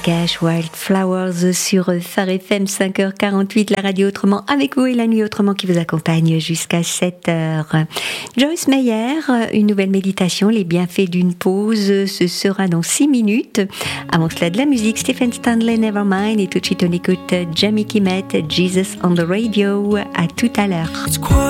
Cash Wildflowers sur Phare FM 5h48, la radio autrement avec vous et la nuit autrement qui vous accompagne jusqu'à 7h. Joyce Meyer, une nouvelle méditation, les bienfaits d'une pause, ce sera dans 6 minutes. Avant cela de la musique, Stephen Stanley, Nevermind, et tout de suite on écoute Jamie Kimmett, Jesus on the Radio. À tout à l'heure.